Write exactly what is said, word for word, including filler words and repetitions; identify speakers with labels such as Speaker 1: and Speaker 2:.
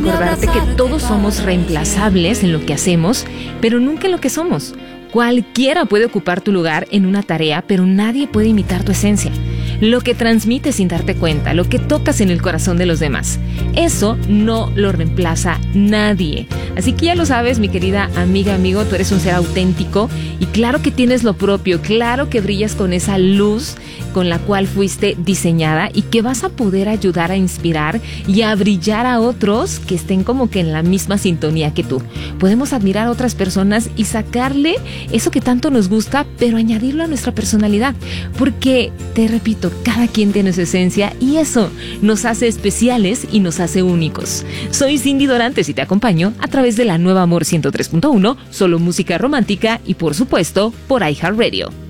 Speaker 1: recordarte que todos somos reemplazables en lo que hacemos, pero nunca en lo que somos. Cualquiera puede ocupar tu lugar en una tarea, pero nadie puede imitar tu esencia. Lo que transmites sin darte cuenta, lo que tocas en el corazón de los demás, eso no lo reemplaza nadie. Así que ya lo sabes, mi querida amiga, amigo, tú eres un ser auténtico y claro que tienes lo propio, claro que brillas con esa luz con la cual fuiste diseñada y que vas a poder ayudar a inspirar y a brillar a otros que estén como que en la misma sintonía que tú. Podemos admirar a otras personas y sacarle eso que tanto nos gusta, pero añadirlo a nuestra personalidad, porque, te repito, cada quien tiene su esencia y eso nos hace especiales y nos hace únicos. Soy Cindy Dorantes y te acompaño a través de la nueva Amor ciento tres punto uno, solo música romántica y por supuesto por iHeartRadio.